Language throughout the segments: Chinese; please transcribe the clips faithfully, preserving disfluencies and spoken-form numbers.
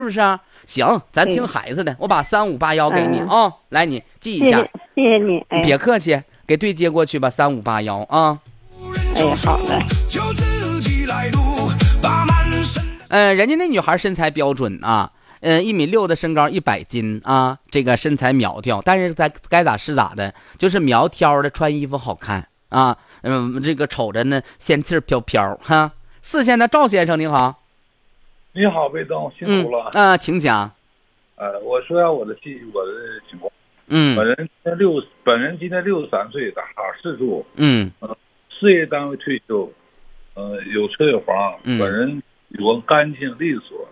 是不是啊？行，咱听孩子的，我把三五八幺给你啊、哦，来你记一下。 谢谢你，哎， 别客气，给对接过去吧，三五八幺啊。 哎，好的。 嗯、呃，人家那女孩身材标准啊，嗯、呃，一米六的身高，一百斤啊，这个身材苗条，但是该该咋是咋的，就是苗条的，穿衣服好看啊，嗯，这个瞅着呢仙气飘飘哈。四线的赵先生您好。 你好，魏东，辛苦了。 嗯、呃，请讲。 呃，我说下我的记我的情况。 嗯。 本人今年六，本人今年六十三岁，在哈市住。 嗯。 呃，事业单位退休，呃，有车有房。 嗯。 本人有个干净利索，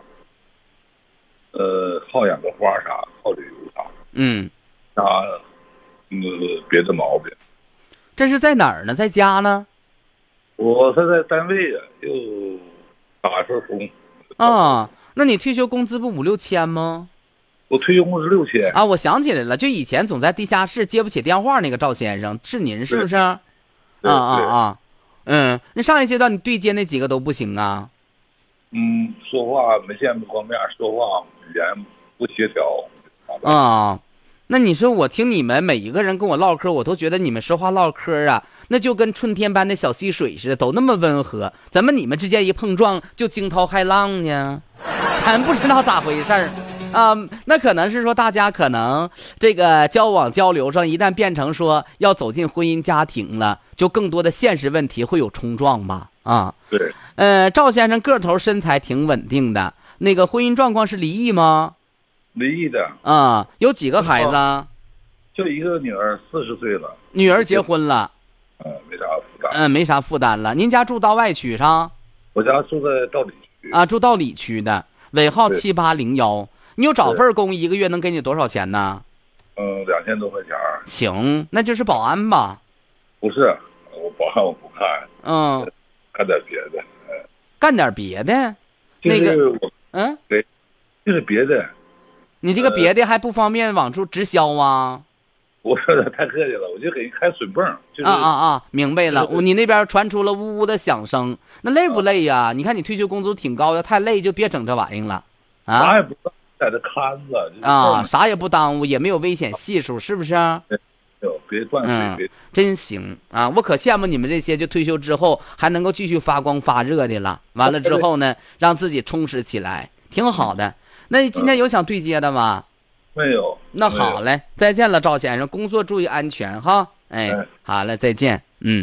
呃，好养个花啥，好旅游啥。 嗯。 啥，呃，别的毛病。 这是在哪儿呢？在家呢？ 我是在单位啊，又打份工。 啊，那你退休工资不五六千吗？ 我退休工资六千啊！我想起来了，就以前总在地下室接不起电话那个赵先生，是您是不是？啊啊啊！嗯，那上一阶段你对接那几个都不行啊？ 嗯，说话没见过面，说话语言不协调。 啊，那你说我听你们每一个人跟我唠嗑，我都觉得你们说话唠嗑啊，那就跟春天般的小溪水似的，都那么温和。怎么你们之间一碰撞就惊涛骇浪呢？咱不知道咋回事儿啊。那可能是说大家可能这个交往交流上，一旦变成说要走进婚姻家庭了，就更多的现实问题会有冲撞吧？啊， 对。 呃，赵先生个头身材挺稳定的，那个婚姻状况是离异吗？ 离异的。 啊，有几个孩子？ 就一个女儿，四十岁了。 女儿结婚了。 嗯，没啥负担。 嗯，没啥负担了。您家住道外区上？ 我家住在道里区。 啊，住道里区的，尾号七八零幺。你有找份工，一个月能给你多少钱呢？ 嗯，两千多块钱。 行，那就是保安吧？ 不是，我保安我不看。 嗯， 干点别的。 干点别的？ 就是、 那个，嗯， 对，就是别的。 你这个别的还不方便往出直销啊？ 我说的太客气了，我就给人开水泵。就是、 啊啊啊！明白了，你那边传出了呜呜的响声，那累不累呀？啊、你看你退休工资挺高的，太累就别整这玩意了。啊， 啥也不耽在这看着。就是、 啊，啥也不耽误，也没有危险系数，是不是？ 别断水、 嗯，真行啊！我可羡慕你们这些就退休之后还能够继续发光发热的了。完了之后呢，让自己充实起来，挺好的。那你今天有想对接的吗？ 没有。 那好嘞，再见了，赵先生，工作注意安全哈。哎，哎好嘞，再见。嗯。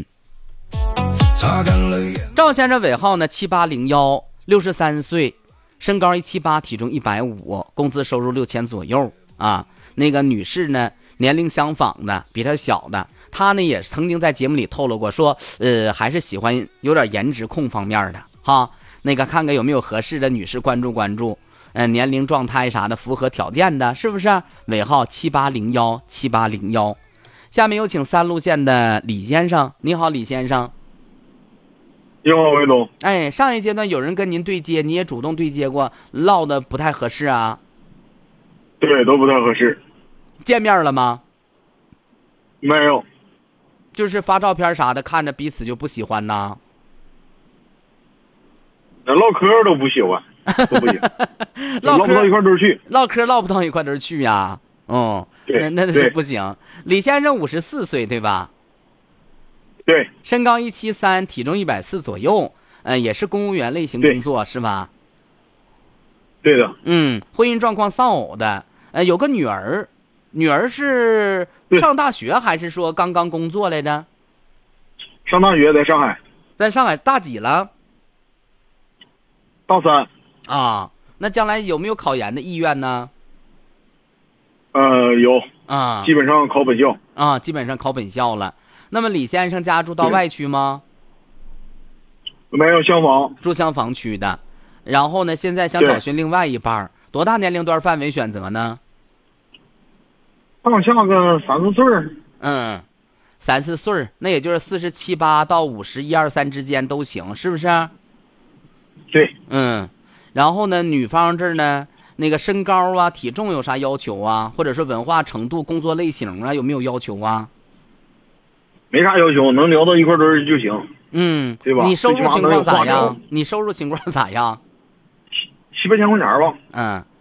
赵先生尾号呢七八零幺，六十三岁，身高一七八，体重一百五，工资收入六千左右啊。那个女士呢？年龄相仿的，比他小的，他呢也曾经在节目里透露过，说，呃，还是喜欢有点颜值控方面的哈。那个看看有没有合适的女士关注关注，呃，年龄状态啥的符合条件的，是不是？尾号七八零幺七八零幺。下面有请三路线的李先生，你好，李先生。 你好，魏总。 哎，上一阶段有人跟您对接，你也主动对接过，唠的不太合适啊？ 对，都不太合适。 见面了吗？ 没有， 就是发照片啥的，看着彼此就不喜欢呐。 那唠嗑都不喜欢，都不行， 唠不到一块堆去。 唠嗑唠不到一块堆去呀，嗯，那那是不行。李先生五十四岁对吧？ 对。 身高一七三，体重一百四左右，呃，也是公务员类型工作是吧？ 对的。 嗯，婚姻状况丧偶的，呃，有个女儿。女儿是上大学还是说刚刚工作来着？ 上大学，在上海。 在上海大几了？ 大三。 啊，那将来有没有考研的意愿呢？ 呃，有啊， 基本上考本校。 啊，基本上考本校了。那么李先生家住到外区吗？ 没有，厢房。 住厢房区的。然后呢，现在想找寻另外一半，多大年龄段范围选择呢？ 上下个三四岁。 嗯，三四岁，那也就是四十七八到五十一二三之间都行，是不是？ 对。 嗯，然后呢，女方这儿呢，那个身高啊、体重有啥要求啊？或者是文化程度、工作类型啊，有没有要求啊？ 没啥要求，能聊到一块堆就行。 嗯， 对吧？ 你收入情况咋样？你收入情况咋样？ 七八千块钱吧。 嗯。